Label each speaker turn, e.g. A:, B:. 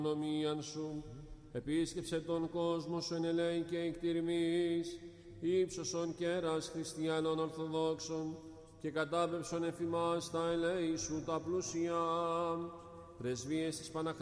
A: νομίαν σου, επίσκεψε τον κόσμο σου εν ελέη και εκτιρμής, ύψωσον κέρας χριστιανών ορθοδόξων, και κατάπεψον εφημάς τα ελέη σου τα πλούσια, πρεσβείες της Παναχράντου